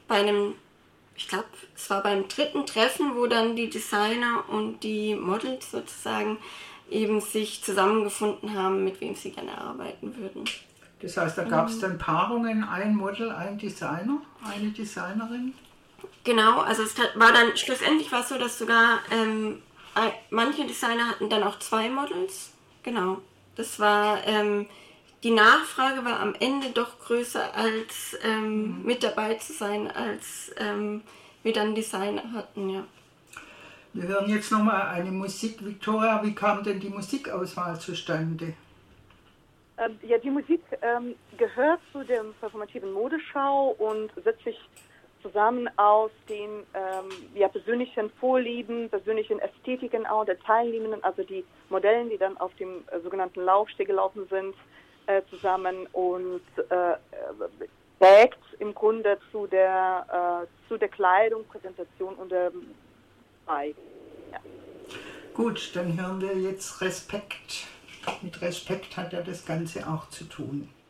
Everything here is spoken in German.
bei einem, ich glaube, es war beim dritten Treffen, wo dann die Designer und die Models sozusagen eben sich zusammengefunden haben, mit wem sie gerne arbeiten würden. Das heißt, da gab es dann Paarungen, ein Model, ein Designer, eine Designerin? Genau, also es war dann, schlussendlich war es so, dass sogar manche Designer hatten dann auch 2 Models. Genau, das war, die Nachfrage war am Ende doch größer als mit dabei zu sein, als wir dann Designer hatten, ja. Wir hören jetzt nochmal eine Musik. Viktoria, wie kam denn die Musikauswahl zustande? Ja, die Musik gehört zu der performativen Modeschau und setzt sich zusammen aus den persönlichen Vorlieben, persönlichen Ästhetiken auch der Teilnehmenden, also die Modellen, die dann auf dem sogenannten Laufsteg gelaufen sind, zusammen und trägt im Grunde zu der Kleidung, Präsentation und bei. Ja. Gut, dann hören wir jetzt Respekt. Mit Respekt hat ja das Ganze auch zu tun.